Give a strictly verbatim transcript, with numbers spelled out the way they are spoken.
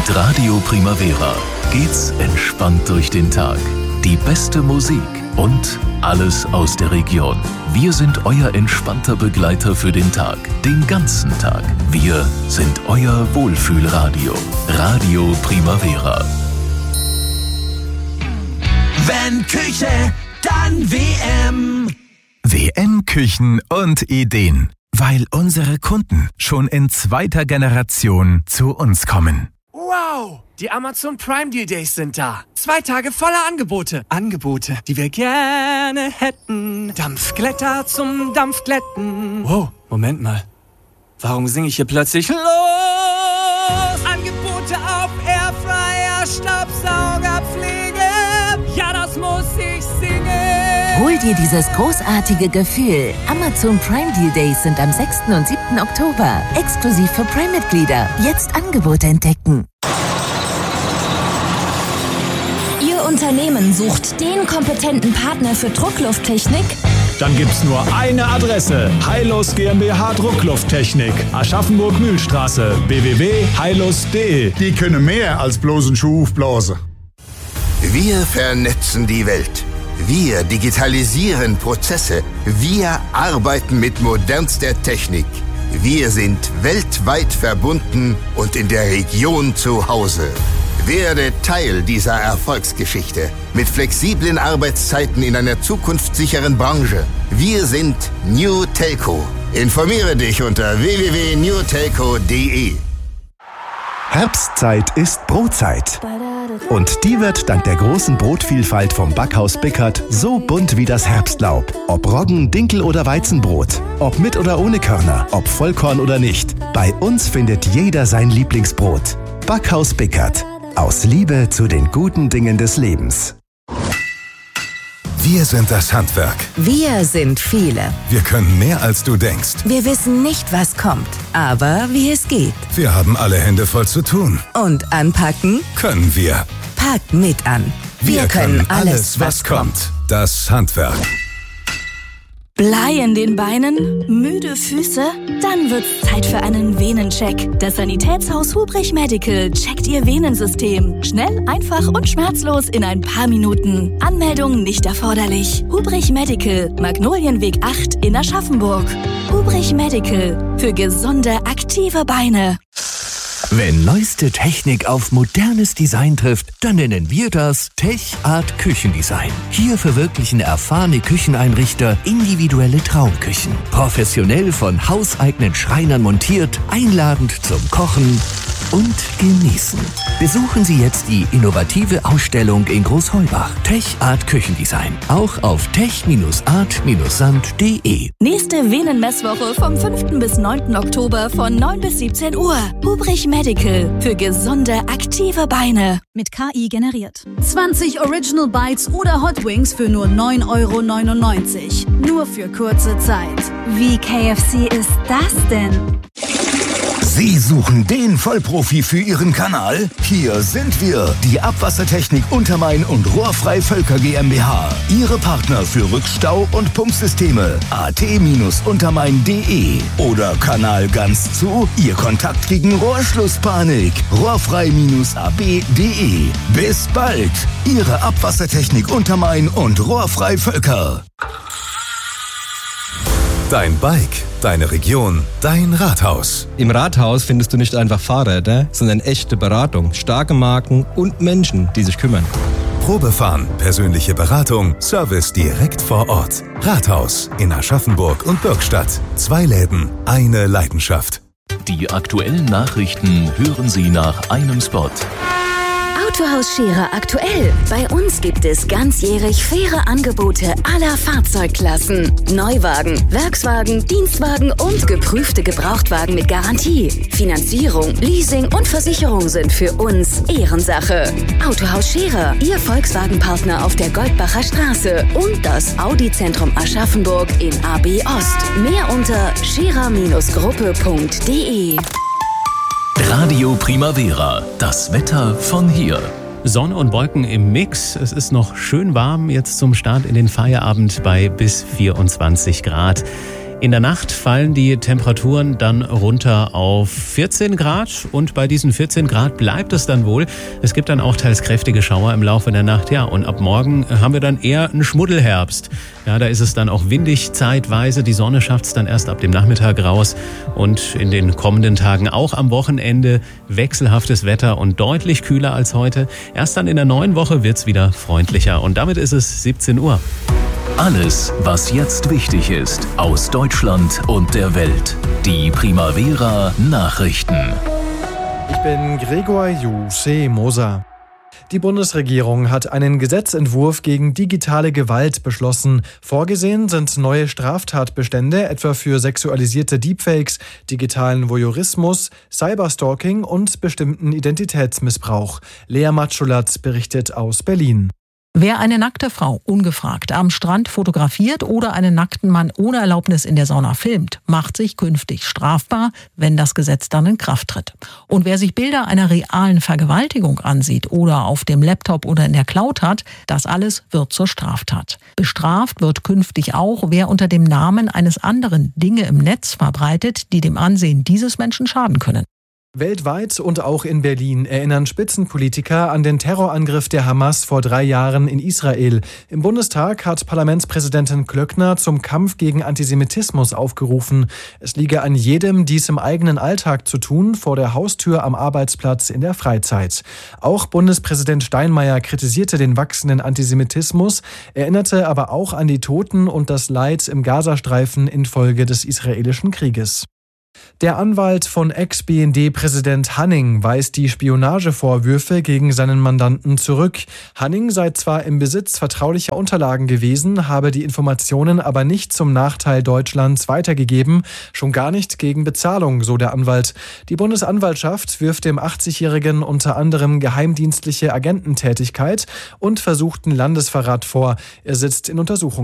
Mit Radio Primavera geht's entspannt durch den Tag. Die beste Musik und alles aus der Region. Wir sind euer entspannter Begleiter für den Tag, den ganzen Tag. Wir sind euer Wohlfühlradio. Radio Primavera. Wenn Küche, dann W M. W M Küchen und Ideen. Weil unsere Kunden schon in zweiter Generation zu uns kommen. Wow! Die Amazon Prime Deal Days sind da. Zwei Tage voller Angebote. Angebote, die wir gerne hätten. Dampfglätter zum Dampfglätten. Wow, Moment mal. Warum singe ich hier plötzlich los? Angebote auf Airfryer, Staubsaugerpflege. Ja, das muss ich singen. Hol dir dieses großartige Gefühl. Amazon Prime Deal Days sind am sechsten und siebten Oktober. Exklusiv für Prime-Mitglieder. Jetzt Angebote entdecken. Ihr Unternehmen sucht den kompetenten Partner für Drucklufttechnik? Dann gibt's nur eine Adresse. Heilus GmbH Drucklufttechnik. Aschaffenburg-Mühlstraße. w w w punkt heilus punkt de. Die können mehr als bloß einen Schuh aufblasen. Wir vernetzen die Welt. Wir digitalisieren Prozesse. Wir arbeiten mit modernster Technik. Wir sind weltweit verbunden und in der Region zu Hause. Werde Teil dieser Erfolgsgeschichte mit flexiblen Arbeitszeiten in einer zukunftssicheren Branche. Wir sind New Telco. Informiere dich unter w w w punkt new telco punkt de. Herbstzeit ist Brotzeit. Und die wird dank der großen Brotvielfalt vom Backhaus Bickert so bunt wie das Herbstlaub. Ob Roggen, Dinkel oder Weizenbrot. Ob mit oder ohne Körner. Ob Vollkorn oder nicht. Bei uns findet jeder sein Lieblingsbrot. Backhaus Bickert. Aus Liebe zu den guten Dingen des Lebens. Wir sind das Handwerk. Wir sind viele. Wir können mehr als du denkst. Wir wissen nicht, was kommt, aber wie es geht. Wir haben alle Hände voll zu tun. Und anpacken können wir. Packt mit an. Wir, wir können alles, was kommt. Das Handwerk. Blei in den Beinen? Müde Füße? Dann wird's Zeit für einen Venencheck. Das Sanitätshaus Hubrich Medical checkt Ihr Venensystem. Schnell, einfach und schmerzlos in ein paar Minuten. Anmeldung nicht erforderlich. Hubrich Medical, Magnolienweg acht in Aschaffenburg. Hubrich Medical, für gesunde, aktive Beine. Wenn neueste Technik auf modernes Design trifft, dann nennen wir das Tech Art Küchendesign. Hier verwirklichen erfahrene Kücheneinrichter individuelle Traumküchen. Professionell von hauseigenen Schreinern montiert, einladend zum Kochen und Genießen. Besuchen Sie jetzt die innovative Ausstellung in Großheubach. Tech Art Küchendesign. Auch auf tech art sand punkt de. Nächste Venenmesswoche vom fünften bis neunten Oktober von neun bis siebzehn Uhr. Hubrich Medical. Für gesunde, aktive Beine. Mit K I generiert. zwanzig Original Bites oder Hot Wings für nur neun Euro neunundneunzig. Nur für kurze Zeit. Wie K F C ist das denn? Sie suchen den Vollprofi für Ihren Kanal? Hier sind wir, die Abwassertechnik Untermain und Rohrfrei Völker GmbH. Ihre Partner für Rückstau- und Pumpsysteme. at untermain punkt de oder Kanal ganz zu, Ihr Kontakt gegen Rohrschlusspanik. rohrfrei a b punkt de. Bis bald, Ihre Abwassertechnik Untermain und Rohrfrei Völker. Dein Bike, deine Region, dein Rathaus. Im Rathaus findest du nicht einfach Fahrräder, sondern echte Beratung, starke Marken und Menschen, die sich kümmern. Probefahren, persönliche Beratung, Service direkt vor Ort. Rathaus in Aschaffenburg und Bürgstadt. Zwei Läden, eine Leidenschaft. Die aktuellen Nachrichten hören Sie nach einem Spot. Autohaus Scherer aktuell. Bei uns gibt es ganzjährig faire Angebote aller Fahrzeugklassen. Neuwagen, Werkswagen, Dienstwagen und geprüfte Gebrauchtwagen mit Garantie. Finanzierung, Leasing und Versicherung sind für uns Ehrensache. Autohaus Scherer, Ihr Volkswagen-Partner auf der Goldbacher Straße und das Audi-Zentrum Aschaffenburg in A B Ost. Mehr unter scherer Gruppe punkt de. Radio Primavera, das Wetter von hier. Sonne und Wolken im Mix. Es ist noch schön warm jetzt zum Start in den Feierabend bei bis vierundzwanzig Grad. In der Nacht fallen die Temperaturen dann runter auf vierzehn Grad und bei diesen vierzehn Grad bleibt es dann wohl. Es gibt dann auch teils kräftige Schauer im Laufe der Nacht. Ja, und ab morgen haben wir dann eher einen Schmuddelherbst. Ja, da ist es dann auch windig zeitweise. Die Sonne schafft es dann erst ab dem Nachmittag raus und in den kommenden Tagen auch am Wochenende wechselhaftes Wetter und deutlich kühler als heute. Erst dann in der neuen Woche wird's wieder freundlicher und damit ist es siebzehn Uhr. Alles, was jetzt wichtig ist, aus Deutschland und der Welt. Die Primavera Nachrichten. Ich bin Gregor Jusche Moser. Die Bundesregierung hat einen Gesetzentwurf gegen digitale Gewalt beschlossen. Vorgesehen sind neue Straftatbestände, etwa für sexualisierte Deepfakes, digitalen Voyeurismus, Cyberstalking und bestimmten Identitätsmissbrauch. Lea Matschulat berichtet aus Berlin. Wer eine nackte Frau ungefragt am Strand fotografiert oder einen nackten Mann ohne Erlaubnis in der Sauna filmt, macht sich künftig strafbar, wenn das Gesetz dann in Kraft tritt. Und wer sich Bilder einer realen Vergewaltigung ansieht oder auf dem Laptop oder in der Cloud hat, das alles wird zur Straftat. Bestraft wird künftig auch, wer unter dem Namen eines anderen Dinge im Netz verbreitet, die dem Ansehen dieses Menschen schaden können. Weltweit und auch in Berlin erinnern Spitzenpolitiker an den Terrorangriff der Hamas vor drei Jahren in Israel. Im Bundestag hat Parlamentspräsidentin Klöckner zum Kampf gegen Antisemitismus aufgerufen. Es liege an jedem, dies im eigenen Alltag zu tun, vor der Haustür, am Arbeitsplatz, in der Freizeit. Auch Bundespräsident Steinmeier kritisierte den wachsenden Antisemitismus, erinnerte aber auch an die Toten und das Leid im Gazastreifen infolge des israelischen Krieges. Der Anwalt von Ex-B N D-Präsident Hanning weist die Spionagevorwürfe gegen seinen Mandanten zurück. Hanning sei zwar im Besitz vertraulicher Unterlagen gewesen, habe die Informationen aber nicht zum Nachteil Deutschlands weitergegeben, schon gar nicht gegen Bezahlung, so der Anwalt. Die Bundesanwaltschaft wirft dem achtzigjährigen unter anderem geheimdienstliche Agententätigkeit und versuchten Landesverrat vor. Er sitzt in Untersuchung.